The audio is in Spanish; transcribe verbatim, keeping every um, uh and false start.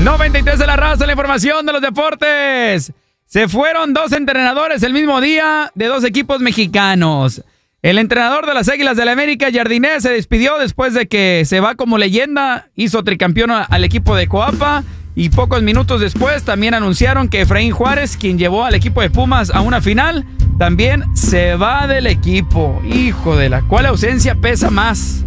noventa y tres de la raza, la información de los deportes. Se fueron dos entrenadores el mismo día de dos equipos mexicanos. El entrenador de las Águilas del América, Jardinés, se despidió después de que se va como leyenda. Hizo tricampeón al equipo de Coapa. Y pocos minutos después también anunciaron que Efraín Juárez, quien llevó al equipo de Pumas a una final, también se va del equipo. Hijo de la, ¿cuál ausencia pesa más?